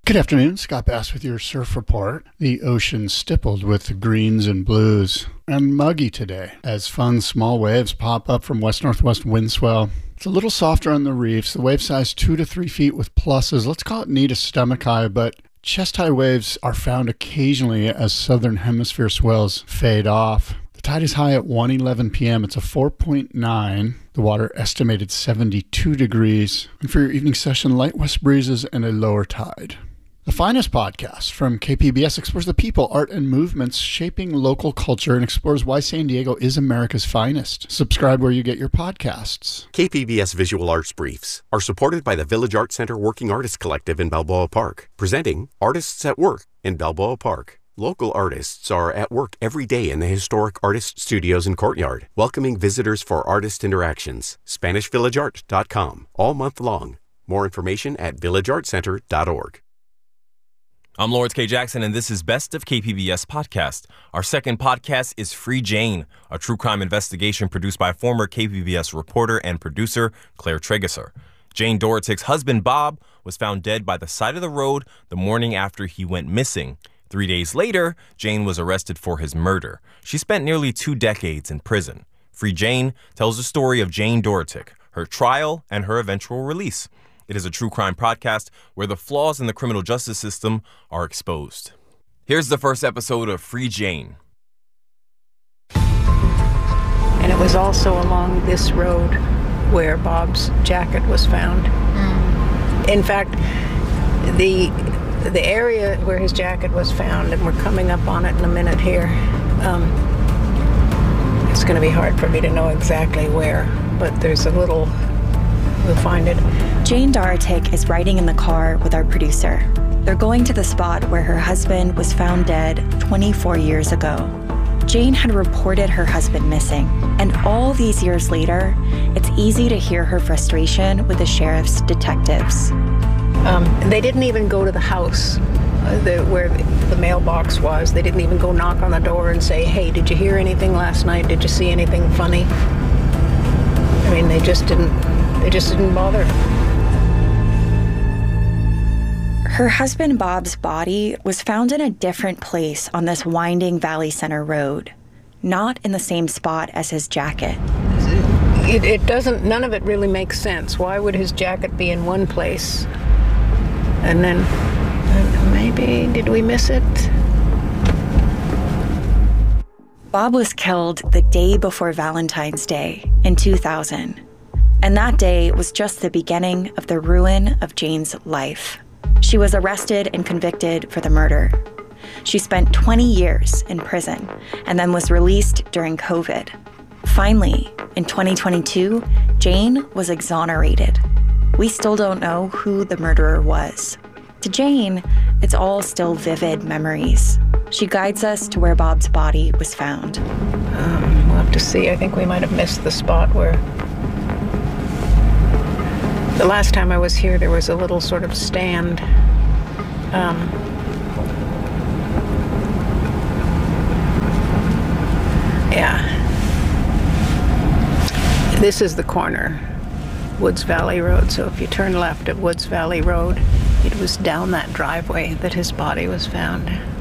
Good afternoon, Scott Bass with your surf report. The ocean stippled with greens and blues and muggy today as fun small waves pop up from west-northwest wind swell. It's a little softer on the reefs, the wave size 2 to 3 feet with pluses. Let's call it knee to stomach high, but chest-high waves are found occasionally as southern hemisphere swells fade off. The tide is high at 1:11 p.m. It's a 4.9. The water estimated 72 degrees. And for your evening session, light west breezes and a lower tide. The Finest podcast from KPBS explores the people, art, and movements shaping local culture and explores why San Diego is America's finest. Subscribe where you get your podcasts. KPBS Visual Arts Briefs are supported by the Village Arts Center Working Artists Collective in Balboa Park, presenting Artists at Work in Balboa Park. Local artists are at work every day in the historic artist studios and courtyard, welcoming visitors for artist interactions. SpanishVillageArt.com, all month long. More information at villageartcenter.org. I'm Lawrence K. Jackson, and this is Best of KPBS Podcast. Our second podcast is Free Jane, a true crime investigation produced by former KPBS reporter and producer Claire Trageser. Jane Dorotik's husband, Bob, was found dead by the side of the road the morning after he went missing. 3 days later, Jane was arrested for his murder. She spent nearly 2 decades in prison. Free Jane tells the story of Jane Dorotik, her trial, and her eventual release. It is a true crime podcast where the flaws in the criminal justice system are exposed. Here's the first episode of Free Jane. And it was also along this road where Bob's jacket was found. In fact, the area where his jacket was found, and we're coming up on it in a minute here, it's going to be hard for me to know exactly where, but there's a little... We'll find it. Jane Dorotik is riding in the car with our producer. They're going to the spot where her husband was found dead 24 years ago. Jane had reported her husband missing, and all these years later, it's easy to hear her frustration with the sheriff's detectives. They didn't even go to the house where the mailbox was. They didn't even go knock on the door and say, "Hey, did you hear anything last night? Did you see anything funny?" I mean, they just didn't bother. Her husband Bob's body was found in a different place on this winding Valley Center road, not in the same spot as his jacket. It doesn't, none of it really makes sense. Why would his jacket be in one place? And then, maybe, did we miss it? Bob was killed the day before Valentine's Day in 2000. And that day was just the beginning of the ruin of Jane's life. She was arrested and convicted for the murder. She spent 20 years in prison and then was released during COVID. Finally, in 2022, Jane was exonerated. We still don't know who the murderer was. To Jane, it's all still vivid memories. She guides us to where Bob's body was found. We'll have to see. I think we might have missed the spot where... The last time I was here, there was a little sort of stand. Yeah. This is the corner, Woods Valley Road. So if you turn left at Woods Valley Road, it was down that driveway that his body was found.